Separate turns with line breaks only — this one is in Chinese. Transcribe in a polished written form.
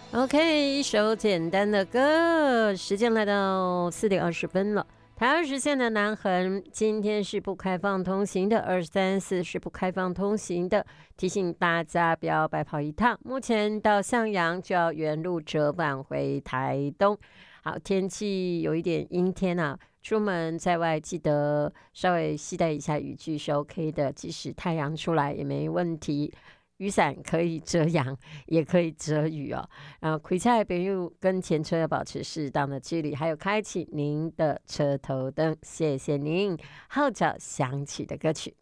OK，一首简单的歌，时间来到4点20分了。台二十线的南横今天是不开放通行的，234是不开放通行的，提醒大家不要白跑一趟。目前到向阳就要原路折返回台东。好，天气有一点阴天啊，出门在外记得稍微携带一下雨具是 OK 的，即使太阳出来也没问题。雨伞可以遮阳，也可以遮雨哦。开车的朋友跟前车要保持适当的距离，还有开启您的车头灯。谢谢您，号角响起的歌曲。